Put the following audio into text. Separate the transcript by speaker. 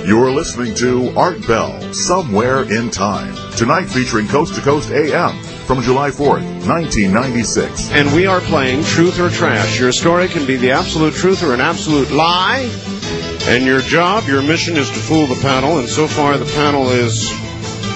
Speaker 1: You're listening to Art Bell, Somewhere in Time. Tonight featuring Coast to Coast AM from July 4th, 1996.
Speaker 2: And we are playing Truth or Trash. Your story can be the absolute truth or an absolute lie. And your job, your mission is to fool the panel. And so far the panel is